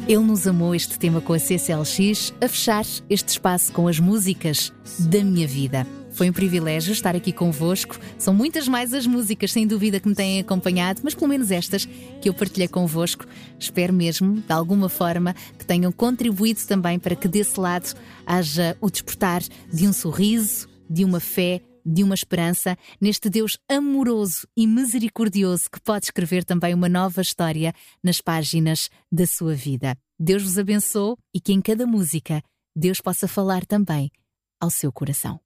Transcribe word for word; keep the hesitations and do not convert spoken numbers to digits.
Ele nos amou, este tema com a C C L X, a fechar este espaço com as músicas da minha vida. Foi um privilégio estar aqui convosco. São muitas mais as músicas, sem dúvida, que me têm acompanhado, mas pelo menos estas que eu partilhei convosco. Espero mesmo, de alguma forma, que tenham contribuído também para que desse lado haja o despertar de um sorriso, de uma fé, de uma esperança neste Deus amoroso e misericordioso que pode escrever também uma nova história nas páginas da sua vida. Deus vos abençoe e que em cada música Deus possa falar também ao seu coração.